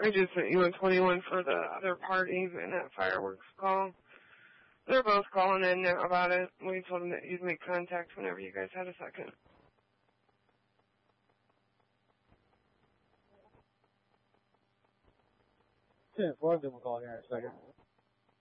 I just sent you a 21 for the other parties and that fireworks call. They're both calling in now about it. We told them that you'd make contact whenever you guys had a second. Yeah, 4 of them will call here in a second.